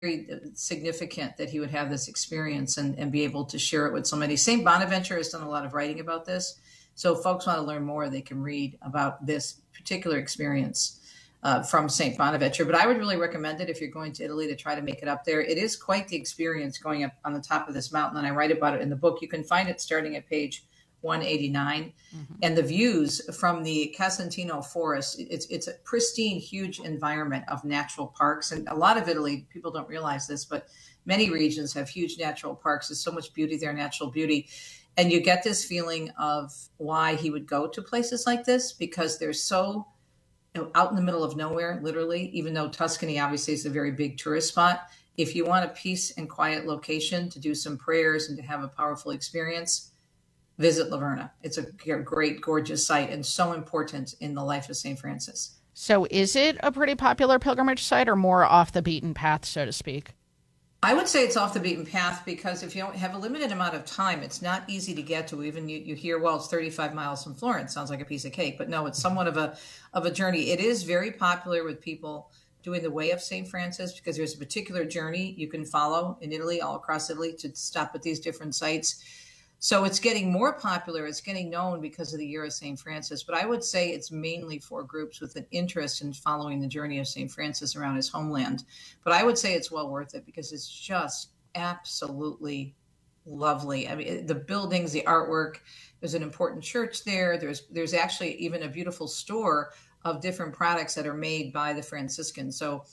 significant that he would have this experience and be able to share it with so many. St. Bonaventure has done a lot of writing about this. So if folks want to learn more, they can read about this particular experience from St. Bonaventure. But I would really recommend it if you're going to Italy to try to make it up there. It is quite the experience going up on the top of this mountain, and I write about it in the book. You can find it starting at page 189. And the views from the Casentino forest, it's a pristine, huge environment of natural parks. And a lot of Italy, people don't realize this, but many regions have huge natural parks. There's so much beauty there, natural beauty. And you get this feeling of why he would go to places like this, because they're so out in the middle of nowhere, literally, even though Tuscany obviously is a very big tourist spot. If you want a peace and quiet location to do some prayers and to have a powerful experience, visit Laverna. It's a great, gorgeous site and so important in the life of St. Francis. So is it a pretty popular pilgrimage site or more off the beaten path, so to speak? I would say it's off the beaten path because if you don't have a limited amount of time, it's not easy to get to. Even you hear, well, it's 35 miles from Florence. Sounds like a piece of cake. But no, it's somewhat of a journey. It is very popular with people doing the Way of St. Francis because there's a particular journey you can follow in Italy, all across Italy, to stop at these different sites. So it's getting more popular. It's getting known because of the Year of St. Francis. But I would say it's mainly for groups with an interest in following the journey of St. Francis around his homeland. But I would say it's well worth it because it's just absolutely lovely. I mean, the buildings, the artwork, there's an important church there. There's actually even a beautiful store of different products that are made by the Franciscans. So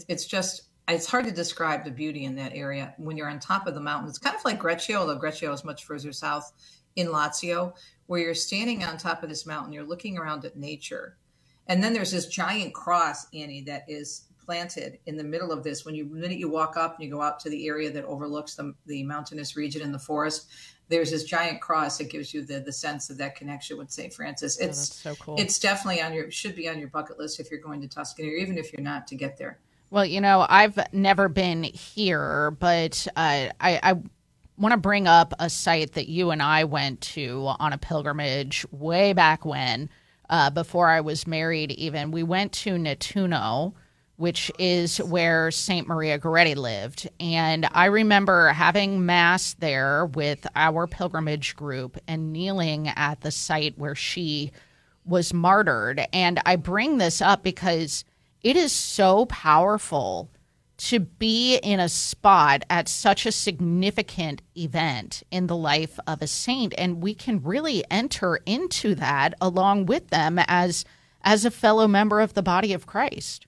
it's hard to describe the beauty in that area when you're on top of the mountain. It's kind of like Greccio, although Greccio is much further south in Lazio, where you're standing on top of this mountain, you're looking around at nature. And then there's this giant cross, Annie, that is planted in the middle of this. The minute you walk up and you go out to the area that overlooks the mountainous region in the forest, there's this giant cross that gives you the sense of that connection with St. Francis. That's so cool. It's definitely should be on your bucket list if you're going to Tuscany, or even if you're not, to get there. Well, I've never been here, but I want to bring up a site that you and I went to on a pilgrimage way back when, before I was married even. We went to Nettuno, which is where St. Maria Goretti lived. And I remember having Mass there with our pilgrimage group and kneeling at the site where she was martyred. And I bring this up because it is so powerful to be in a spot at such a significant event in the life of a saint. And we can really enter into that along with them as a fellow member of the body of Christ.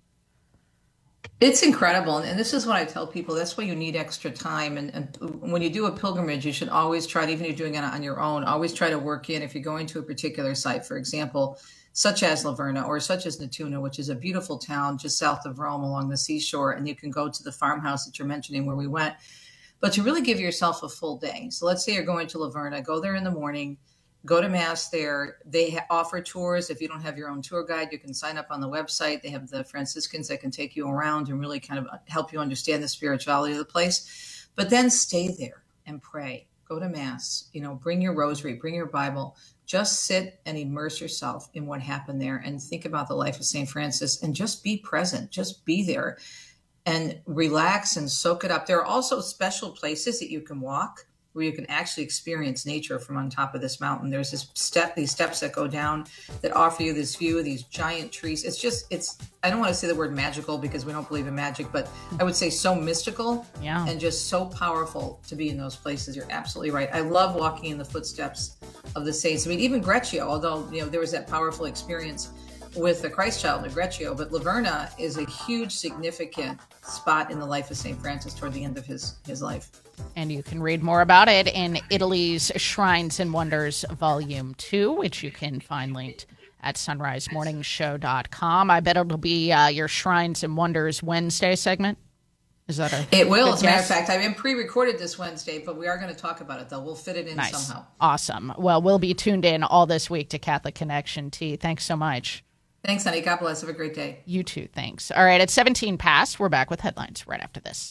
It's incredible. And this is what I tell people. That's why you need extra time. And when you do a pilgrimage, you should always try, even if you're doing it on your own, always try to work in, if you're going to a particular site, for example, such as Laverna or such as Nettuno, which is a beautiful town just south of Rome along the seashore. And you can go to the farmhouse that you're mentioning where we went. But to really give yourself a full day. So let's say you're going to Laverna, go there in the morning, go to Mass there. They offer tours. If you don't have your own tour guide, you can sign up on the website. They have the Franciscans that can take you around and really kind of help you understand the spirituality of the place. But then stay there and pray. Go to Mass, bring your rosary, bring your Bible. Just sit and immerse yourself in what happened there and think about the life of St. Francis and just be present. Just be there and relax and soak it up. There are also special places that you can walk where you can actually experience nature from on top of this mountain. There's these steps that go down that offer you this view of these giant trees. I don't want to say the word magical because we don't believe in magic, but I would say so mystical and just so powerful to be in those places. You're absolutely right. I love walking in the footsteps of the saints. I mean, even Greccio, although, there was that powerful experience with the Christ child of Greccio, but Laverna is a huge, significant spot in the life of St. Francis toward the end of his life. And you can read more about it in Italy's Shrines and Wonders Volume 2, which you can find linked at sunrisemorningshow.com. I bet it'll be your Shrines and Wonders Wednesday segment. Is that It will. As a matter of fact, I've been pre-recorded this Wednesday, but we are going to talk about it, though. We'll fit it in somehow. Awesome. Well, we'll be tuned in all this week to Catholic Connection. T. Thanks so much. Thanks, honey. God bless. Have a great day. You too. Thanks. All right. At 17 past, we're back with headlines right after this.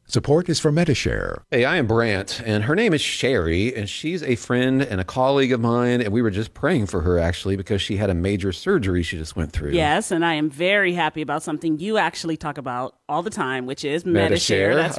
Support is from Medi-Share. Hey, I am Brant, and her name is Sherry, and she's a friend and a colleague of mine, and we were just praying for her, actually, because she had a major surgery she just went through. Yes, and I am very happy about something you actually talk about all the time, which is Medi-Share. Medi-Share. That's